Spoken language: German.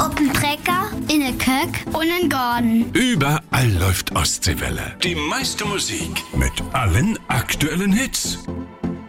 Auf dem Trecker, in der Köck und im Garten. Überall läuft Ostseewelle. Die meiste Musik mit allen aktuellen Hits.